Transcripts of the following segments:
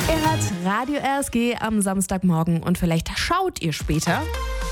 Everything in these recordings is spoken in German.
Ihr hört Radio RSG am Samstagmorgen und vielleicht schaut ihr später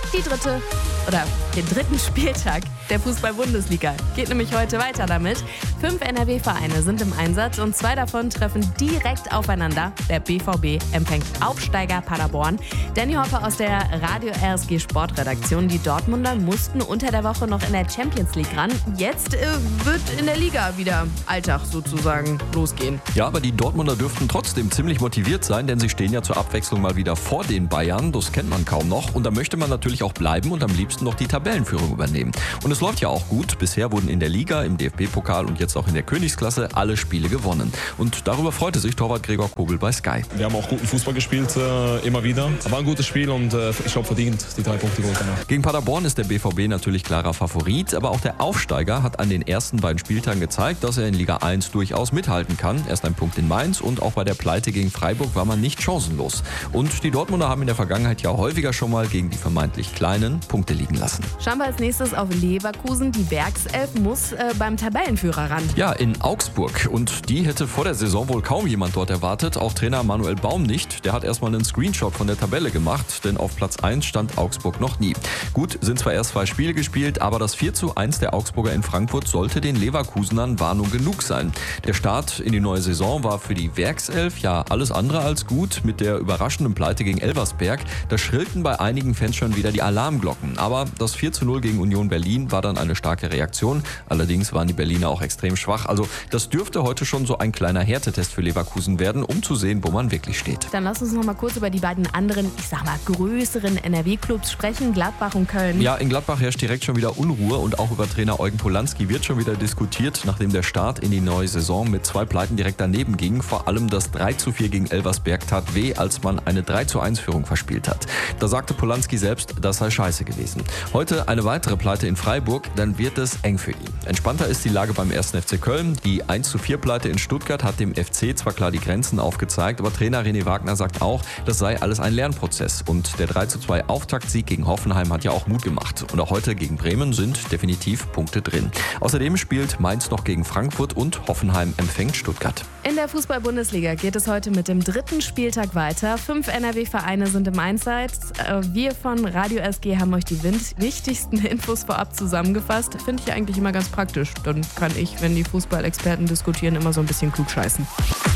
den dritten Spieltag der Fußball-Bundesliga. Geht nämlich heute weiter damit. 5 NRW-Vereine sind im Einsatz und 2 davon treffen direkt aufeinander. Der BVB empfängt Aufsteiger Paderborn. Danny Hopper aus der Radio RSG Sportredaktion. Die Dortmunder mussten unter der Woche noch in der Champions League ran. Jetzt wird in der Liga wieder Alltag sozusagen losgehen. Ja, aber die Dortmunder dürften trotzdem ziemlich motiviert sein, denn sie stehen ja zur Abwechslung mal wieder vor den Bayern. Das kennt man kaum noch. Und da möchte man natürlich auch bleiben und am liebsten noch die Tabellenführung übernehmen. Und es läuft ja auch gut. Bisher wurden in der Liga, im DFB-Pokal und jetzt auch in der Königsklasse alle Spiele gewonnen. Und darüber freute sich Torwart Gregor Kobel bei Sky. Wir haben auch guten Fußball gespielt, immer wieder. Aber ein gutes Spiel und ich glaube verdient die 3 Punkte geholt. Gegen Paderborn ist der BVB natürlich klarer Favorit, aber auch der Aufsteiger hat an den ersten beiden Spieltagen gezeigt, dass er in Liga 1 durchaus mithalten kann. Erst ein Punkt in Mainz und auch bei der Pleite gegen Freiburg war man nicht chancenlos. Und die Dortmunder haben in der Vergangenheit ja häufiger schon mal gegen die vermeintlich Kleinen Punkte liegen lassen. Schauen wir als nächstes auf Leverkusen. Die Werkself muss beim Tabellenführer ran. Ja, in Augsburg. Und die hätte vor der Saison wohl kaum jemand dort erwartet. Auch Trainer Manuel Baum nicht. Der hat erstmal einen Screenshot von der Tabelle gemacht, denn auf Platz 1 stand Augsburg noch nie. Gut, sind zwar erst 2 Spiele gespielt, aber das 4:1 der Augsburger in Frankfurt sollte den Leverkusenern Warnung genug sein. Der Start in die neue Saison war für die Werkself ja alles andere als gut. Mit der überraschenden Pleite gegen Elversberg, da schrillten bei einigen Fans schon wieder die Alarmglocken. Aber das 4:0 gegen Union Berlin war dann eine starke Reaktion. Allerdings waren die Berliner auch extrem schwach. Also das dürfte heute schon so ein kleiner Härtetest für Leverkusen werden, um zu sehen, wo man wirklich steht. Dann lass uns noch mal kurz über die beiden anderen, größeren NRW-Clubs sprechen, Gladbach und Köln. Ja, in Gladbach herrscht direkt schon wieder Unruhe und auch über Trainer Eugen Polanski wird schon wieder diskutiert, nachdem der Start in die neue Saison mit 2 Pleiten direkt daneben ging. Vor allem das 3:4 gegen Elversberg tat weh, als man eine 3:1-Führung verspielt hat. Da sagte Polanski selbst, das sei scheiße gewesen. Heute eine weitere Pleite in Freiburg, dann wird es eng für ihn. Entspannter ist die Lage beim 1. FC Köln. Die 1:4-Pleite in Stuttgart hat dem FC zwar klar die Grenzen aufgezeigt, aber Trainer René Wagner sagt auch, das sei alles ein Lernprozess. Und der 3:2 Auftaktsieg gegen Hoffenheim hat ja auch Mut gemacht. Und auch heute gegen Bremen sind definitiv Punkte drin. Außerdem spielt Mainz noch gegen Frankfurt und Hoffenheim empfängt Stuttgart. In der Fußball-Bundesliga geht es heute mit dem 3. Spieltag weiter. 5 NRW-Vereine sind im Einsatz. Wir von Radio SG haben euch die wichtigsten Infos vorab zusammengefasst. Finde ich eigentlich immer ganz praktisch. Dann kann ich, wenn die Fußballexperten diskutieren, immer so ein bisschen klugscheißen.